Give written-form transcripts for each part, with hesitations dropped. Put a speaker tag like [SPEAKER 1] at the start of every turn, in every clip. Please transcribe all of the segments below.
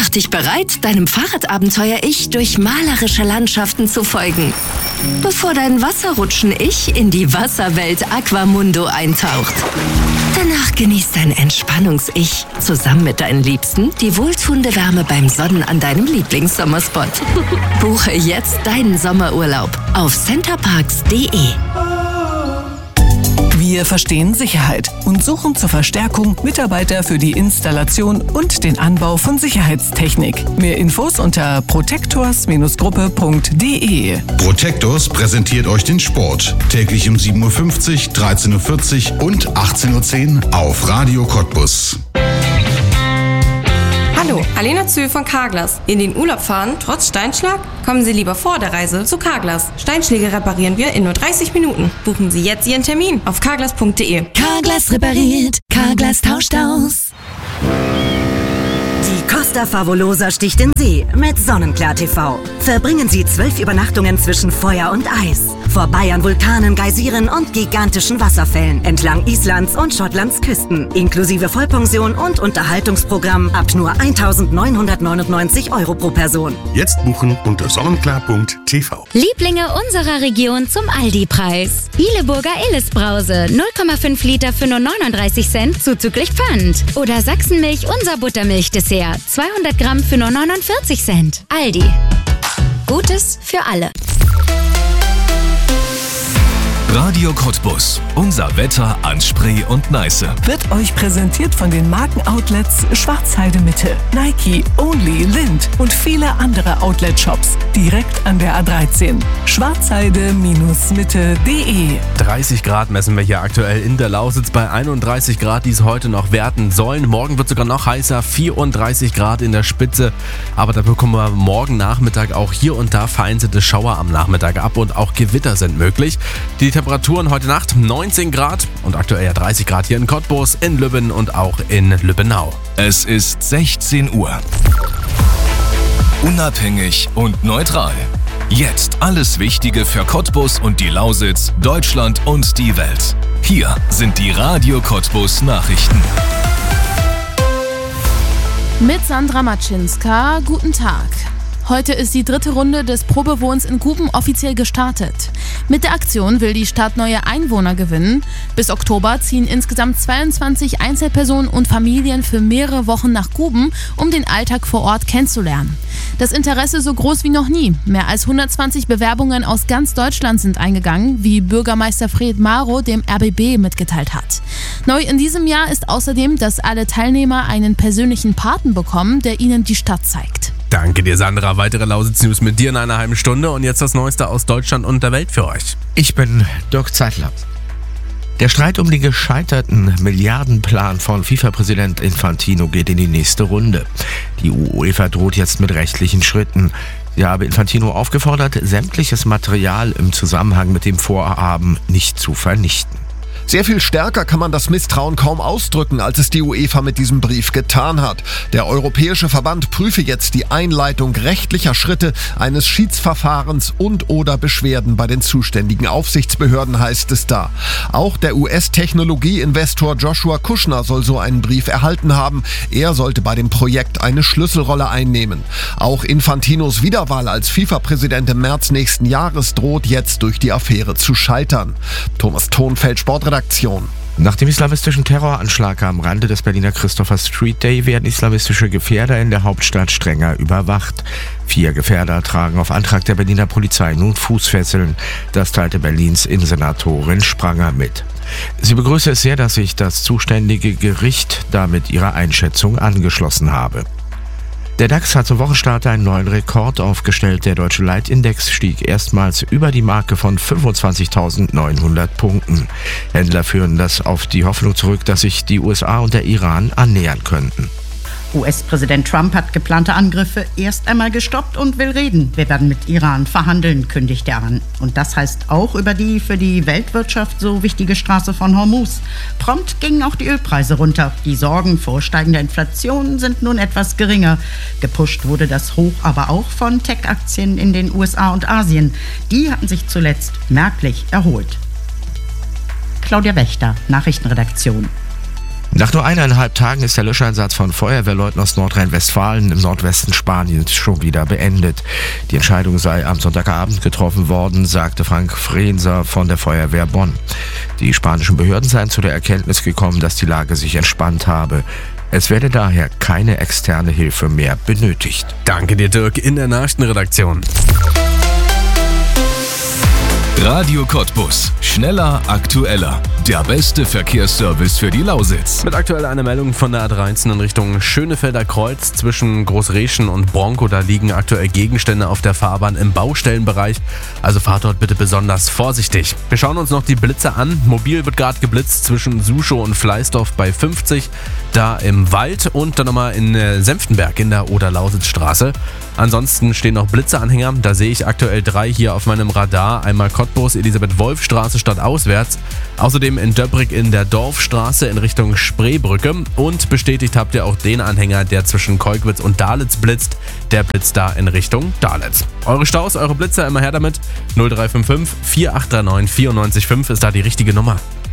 [SPEAKER 1] Mach dich bereit, deinem Fahrradabenteuer-Ich durch malerische Landschaften zu folgen, bevor dein Wasserrutschen-Ich in die Wasserwelt Aquamundo eintaucht. Danach genießt dein Entspannungs-Ich zusammen mit deinen Liebsten die wohltuende Wärme beim Sonnen an deinem Lieblingssommerspot. Buche jetzt deinen Sommerurlaub auf centerparks.de.
[SPEAKER 2] Wir verstehen Sicherheit und suchen zur Verstärkung Mitarbeiter für die Installation und den Anbau von Sicherheitstechnik. Mehr Infos unter protectors-gruppe.de.
[SPEAKER 3] Protectors präsentiert euch den Sport. Täglich um 7.50 Uhr, 13.40 Uhr und 18.10 Uhr auf Radio Cottbus.
[SPEAKER 4] Hallo, Alena Zöhl von Carglass. In den Urlaub fahren, trotz Steinschlag? Kommen Sie lieber vor der Reise zu Carglass. Steinschläge reparieren wir in nur 30 Minuten. Buchen Sie jetzt Ihren Termin auf carglass.de.
[SPEAKER 1] Carglass repariert, Carglass tauscht aus.
[SPEAKER 5] Die Costa Favolosa sticht in See mit Sonnenklar TV. Verbringen Sie 12 Übernachtungen zwischen Feuer und Eis. Vorbei an Vulkanen, Geysiren und gigantischen Wasserfällen entlang Islands und Schottlands Küsten. Inklusive Vollpension und Unterhaltungsprogramm ab nur 1.999 € pro Person.
[SPEAKER 3] Jetzt buchen unter sonnenklar.tv.
[SPEAKER 6] Lieblinge unserer Region zum Aldi-Preis. Bieleburger Illes-Brause 0,5 Liter für nur 39 Cent zuzüglich Pfand. Oder Sachsenmilch unser Buttermilch-Dessert 200 Gramm für nur 49 Cent. Aldi. Gutes für alle.
[SPEAKER 7] Radio Cottbus. Unser Wetter an Spree und Neiße.
[SPEAKER 2] Wird euch präsentiert von den Markenoutlets Schwarzheide Mitte, Nike, Only, Lind und viele andere Outlet-Shops direkt an der A13. Schwarzheide-mitte.de.
[SPEAKER 8] 30 Grad messen wir hier aktuell in der Lausitz bei 31 Grad, die es heute noch werden sollen. Morgen wird sogar noch heißer, 34 Grad in der Spitze. Aber da bekommen wir morgen Nachmittag auch hier und da vereinzelte Schauer am Nachmittag ab und auch Gewitter sind möglich. Die Temperaturen heute Nacht 19 Grad und aktuell ja 30 Grad hier in Cottbus, in Lübben und auch in Lübbenau.
[SPEAKER 7] Es ist 16 Uhr. Unabhängig und neutral. Jetzt alles Wichtige für Cottbus und die Lausitz, Deutschland und die Welt. Hier sind die Radio Cottbus Nachrichten.
[SPEAKER 9] Mit Sandra Matschinska, guten Tag. Heute ist die 3. Runde des Probewohns in Guben offiziell gestartet. Mit der Aktion will die Stadt neue Einwohner gewinnen. Bis Oktober ziehen insgesamt 22 Einzelpersonen und Familien für mehrere Wochen nach Guben, um den Alltag vor Ort kennenzulernen. Das Interesse so groß wie noch nie. Mehr als 120 Bewerbungen aus ganz Deutschland sind eingegangen, wie Bürgermeister Fred Maro dem RBB mitgeteilt hat. Neu in diesem Jahr ist außerdem, dass alle Teilnehmer einen persönlichen Paten bekommen, der ihnen die Stadt zeigt.
[SPEAKER 8] Danke dir, Sandra. Weitere Lausitz-News mit dir in einer halben Stunde und jetzt das Neueste aus Deutschland und der Welt für euch.
[SPEAKER 10] Ich bin Dirk Zeitler. Der Streit um den gescheiterten Milliardenplan von FIFA-Präsident Infantino geht in die nächste Runde. Die UEFA droht jetzt mit rechtlichen Schritten. Sie habe Infantino aufgefordert, sämtliches Material im Zusammenhang mit dem Vorhaben nicht zu vernichten.
[SPEAKER 11] Sehr viel stärker kann man das Misstrauen kaum ausdrücken, als es die UEFA mit diesem Brief getan hat. Der Europäische Verband prüfe jetzt die Einleitung rechtlicher Schritte, eines Schiedsverfahrens und/oder Beschwerden bei den zuständigen Aufsichtsbehörden, heißt es da. Auch der US-Technologie-Investor Joshua Kushner soll so einen Brief erhalten haben. Er sollte bei dem Projekt eine Schlüsselrolle einnehmen. Auch Infantinos Wiederwahl als FIFA-Präsident im März nächsten Jahres droht jetzt durch die Affäre zu scheitern. Thomas Thonfeld, Sportredaktion.
[SPEAKER 10] Nach dem islamistischen Terroranschlag am Rande des Berliner Christopher Street Day werden islamistische Gefährder in der Hauptstadt strenger überwacht. 4 Gefährder tragen auf Antrag der Berliner Polizei nun Fußfesseln. Das teilte Berlins Innensenatorin Spranger mit. Sie begrüße es sehr, dass sich das zuständige Gericht damit ihrer Einschätzung angeschlossen habe. Der DAX hat zum Wochenstart einen neuen Rekord aufgestellt. Der deutsche Leitindex stieg erstmals über die Marke von 25.900 Punkten. Händler führen das auf die Hoffnung zurück, dass sich die USA und der Iran annähern könnten.
[SPEAKER 12] US-Präsident Trump hat geplante Angriffe erst einmal gestoppt und will reden. Wir werden mit Iran verhandeln, kündigt er an. Und das heißt auch über die für die Weltwirtschaft so wichtige Straße von Hormuz. Prompt gingen auch die Ölpreise runter. Die Sorgen vor steigender Inflation sind nun etwas geringer. Gepusht wurde das Hoch aber auch von Tech-Aktien in den USA und Asien. Die hatten sich zuletzt merklich erholt. Claudia Wächter, Nachrichtenredaktion.
[SPEAKER 10] Nach nur 1,5 Tagen ist der Löscheinsatz von Feuerwehrleuten aus Nordrhein-Westfalen im Nordwesten Spaniens schon wieder beendet. Die Entscheidung sei am Sonntagabend getroffen worden, sagte Frank Frenser von der Feuerwehr Bonn. Die spanischen Behörden seien zu der Erkenntnis gekommen, dass die Lage sich entspannt habe. Es werde daher keine externe Hilfe mehr benötigt.
[SPEAKER 8] Danke dir, Dirk, in der Nachrichtenredaktion.
[SPEAKER 7] Radio Cottbus. Schneller, aktueller. Der beste Verkehrsservice für die Lausitz.
[SPEAKER 8] Mit aktuell einer Meldung von der A13 in Richtung Schönefelder Kreuz zwischen Großreschen und Bronco. Da liegen aktuell Gegenstände auf der Fahrbahn im Baustellenbereich. Also fahrt dort bitte besonders vorsichtig. Wir schauen uns noch die Blitze an. Mobil wird gerade geblitzt zwischen Suschow und Fleißdorf bei 50. Da im Wald und dann nochmal in Senftenberg in der Oder-Lausitz-Straße. Ansonsten stehen noch Blitzeanhänger. Da sehe ich aktuell 3 hier auf meinem Radar. Einmal Cottbus, Elisabeth-Wolf-Straße stadtauswärts. Außerdem in Döbrig in der Dorfstraße in Richtung Spreebrücke. Und bestätigt habt ihr auch den Anhänger, der zwischen Kolkwitz und Dahletz blitzt. Der blitzt da in Richtung Dahletz. Eure Staus, eure Blitzer, immer her damit. 0355 4839 94,5 ist da die richtige Nummer.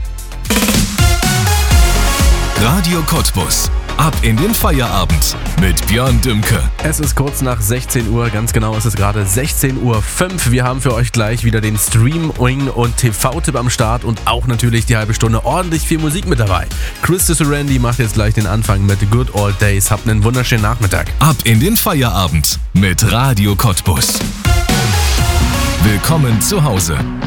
[SPEAKER 7] Radio Cottbus. Ab in den Feierabend mit Björn Dümke.
[SPEAKER 8] Es ist kurz nach 16 Uhr, ganz genau ist es gerade 16:05 Uhr. Wir haben für euch gleich wieder den Streaming- und TV-Tipp am Start und auch natürlich die halbe Stunde ordentlich viel Musik mit dabei. Chris Randy macht jetzt gleich den Anfang mit Good Old Days. Habt einen wunderschönen Nachmittag.
[SPEAKER 7] Ab in den Feierabend mit Radio Cottbus. Willkommen zu Hause.